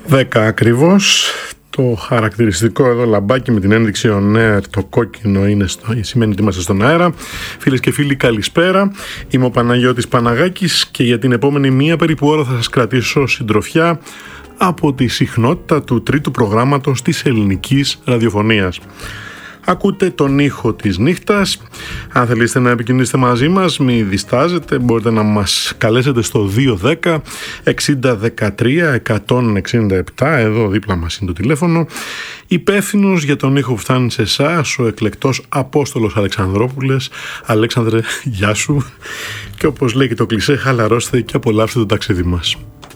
10 ακριβώς. Το χαρακτηριστικό εδώ λαμπάκι με την ένδειξη on air, το κόκκινο σημαίνει ότι είμαστε στον αέρα. Φίλες και φίλοι, καλησπέρα. Είμαι ο Παναγιώτης Παναγάκης και για την επόμενη μία περίπου ώρα θα σας κρατήσω συντροφιά από τη συχνότητα του τρίτου προγράμματος της ελληνικής ραδιοφωνίας. Ακούτε τον ήχο της νύχτας. Αν θέλετε να επικοινωνήσετε μαζί μας, μην διστάζετε, μπορείτε να μας καλέσετε στο 210 6013 167, εδώ δίπλα μας είναι το τηλέφωνο. Υπεύθυνος για τον ήχο που φτάνει σε εσάς, ο εκλεκτός Απόστολος Αλεξανδρόπουλες. Αλέξανδρε, γεια σου. Και όπως λέει και το κλισέ, χαλαρώστε και απολαύστε το ταξίδι μας.